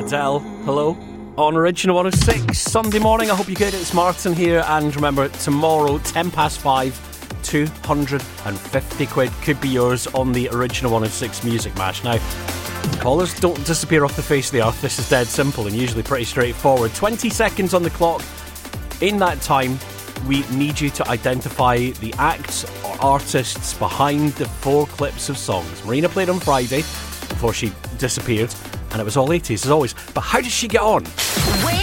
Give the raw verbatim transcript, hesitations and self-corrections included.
Adele, hello. On Original one oh six, Sunday morning. I hope you get it. It's Martin here. And remember, tomorrow, ten past five, two hundred fifty quid could be yours on the Original one oh six Music Mash. Now, callers don't disappear off the face of the earth. This is dead simple and usually pretty straightforward. twenty seconds on the clock. In that time, we need you to identify the acts or artists behind the four clips of songs. Marina played on Friday before she disappeared, and it was all eighties as always. But how did she get on? Wake